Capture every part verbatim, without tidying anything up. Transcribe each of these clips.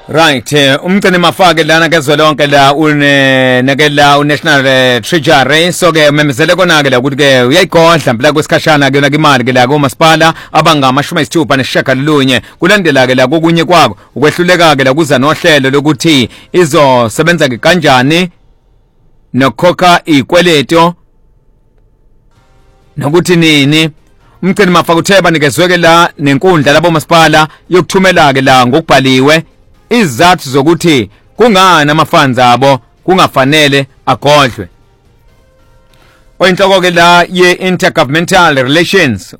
Right, umgcini mafake lana kezwelonke la une nekela uNational Treasury so ke memezele kona ke la ukuthi ke uyayigodla mpela kwesikhashana ke nakimali ke la komasipala abangamashumi ayisithupha nesishagalolunye kulandela ke la kokunye kwako ukwehluleka ke la kuza nohlelo lokuthi izosebenza ke kanjani nokhokha ikweleto nokuthi nini umgcini mafake utheba nikezweke la nenkundla labo masipala yokuthumela ke la ngokubhaliwe izathu zokuthi kungana amafanzi abo kungafanele agodlwe. Oyinhloko ke la ye Intergovernmental Relations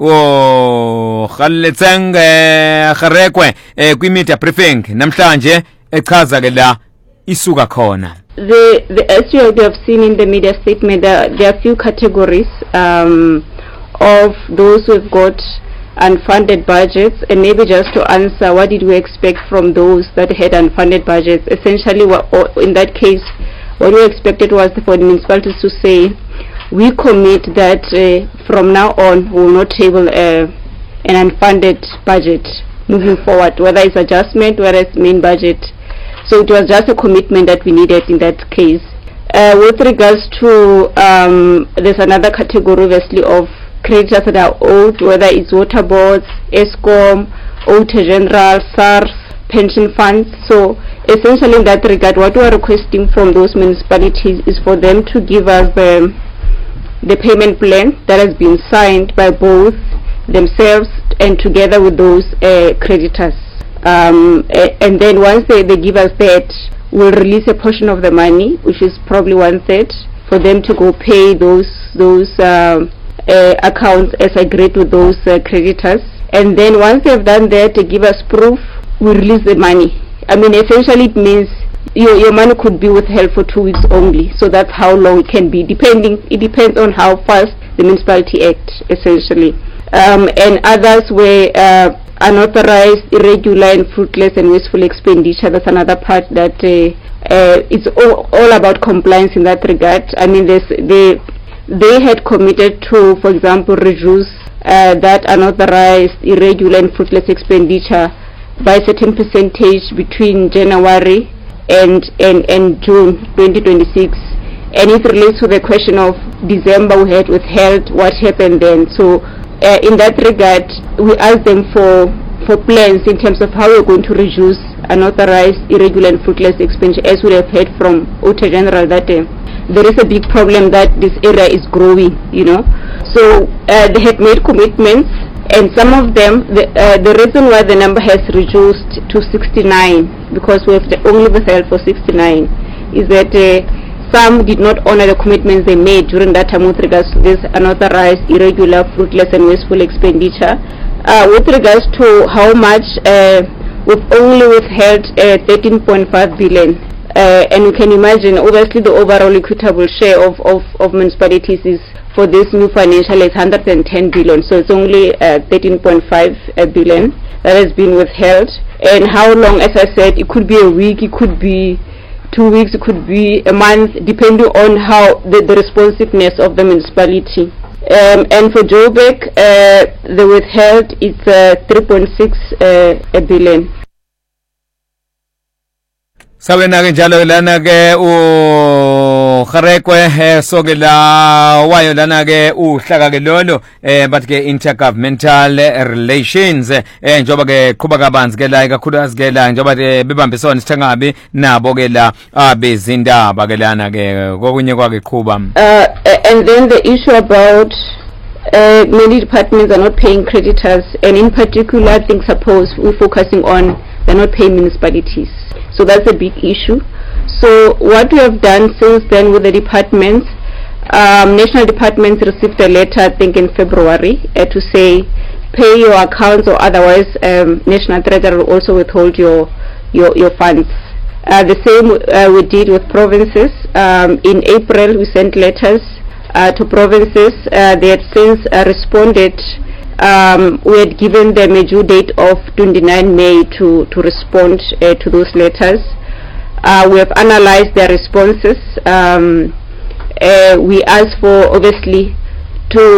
o Khaletseng Kharekwe kwi media briefing namhlanje echaza ke la isuka khona. The the as you have seen in the media statement, there, there are a few categories um, of those who have got unfunded budgets, and maybe just to answer, what did we expect from those that had unfunded budgets? Essentially, what, in that case, what we expected was for the municipalities to say, we commit that uh, from now on we will not table uh, an unfunded budget moving forward, whether it's adjustment, whether it's main budget. So it was just a commitment that we needed in that case. Uh, with regards to, um, there's another category obviously of creditors that are owed, whether it's water boards, ESCOM, Auditor General, SARS, pension funds. So essentially in that regard, what we are requesting from those municipalities is for them to give us the, the payment plan that has been signed by both themselves and together with those uh, creditors. Um, and then once they, they give us that, we'll release a portion of the money, which is probably one third, for them to go pay those those um, uh, accounts as agreed with those uh, creditors. And then once they've done that, to give us proof, we release the money. I mean, essentially it means your, your money could be withheld for two weeks only. So that's how long it can be, depending. It depends on how fast the municipality acts, essentially. Um, and others were uh, unauthorized, irregular and fruitless and wasteful expenditure. That's another part that uh, uh, it's all, all about compliance in that regard. I mean, there's, they, they had committed to, for example, reduce uh, that unauthorized, irregular and fruitless expenditure by a certain percentage between January and, and, and June twenty twenty-six. And it relates to the question of December we had withheld, what happened then. So Uh, in that regard, we asked them for for plans in terms of how we're going to reduce unauthorized, irregular and fruitless expenditure, as we have heard from Auditor General that uh, there is a big problem that this area is growing, you know. So uh, they had made commitments, and some of them, the, uh, the reason why the number has reduced to sixty-nine, because we have only withheld for sixty-nine, is that uh, some did not honor the commitments they made during that time with regards to this unauthorized, irregular, fruitless and wasteful expenditure. Uh, with regards to how much, uh, we've only withheld uh, thirteen point five billion. Uh, and you can imagine, obviously the overall equitable share of, of, of municipalities is, for this new financial, is one hundred ten billion. So it's only uh, thirteen point five billion that has been withheld. And how long, as I said, it could be a week, it could be two weeks, it could be a month, depending on how the, the responsiveness of the municipality. Um, and for Joburg, uh, the withheld is uh, three point six uh, billion. Sabe na ke njalo lana ke u Kharekwe so ke la wayo lana ke uhlaka ke lolo eh but ke Intergovernmental Relations eh njoba ke qhuba kabanzi ke la ikakhulukazi ke la njoba bebambisana sithangabi nabo ke la abezindaba ke lana ke kokunye kwake qhuba. Uh and then the issue about uh, many departments are not paying creditors, and in particular I think suppose we're focusing on they're not paying municipalities. So that's a big issue. So what we have done since then with the departments, um, national departments received a letter I think in February uh, to say pay your accounts, or otherwise um, National Treasury will also withhold your your, your funds. Uh, the same uh, we did with provinces. Um, in April we sent letters uh, to provinces. Uh, they had since uh, responded. Um, we had given them a due date of twenty-ninth May to, to respond uh, to those letters. Uh, we have analyzed their responses. Um, uh, we asked for, obviously, to